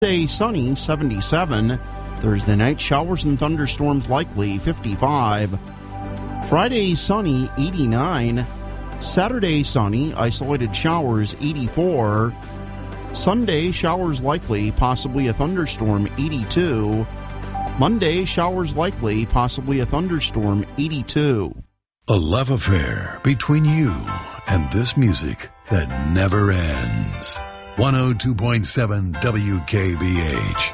Thursday, sunny, 77. Thursday night, showers and thunderstorms likely, 55. Friday, sunny, 89. Saturday, sunny, isolated showers, 84. Sunday, showers likely, possibly a thunderstorm, 82. Monday, showers likely, possibly a thunderstorm, 82. A love affair between you and this music that never ends. 102.7 WKBH.